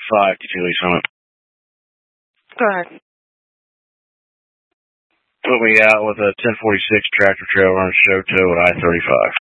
5 to Tilly Summit. Go ahead. Put me out with a 1046 tractor trailer on a show tow at I-35.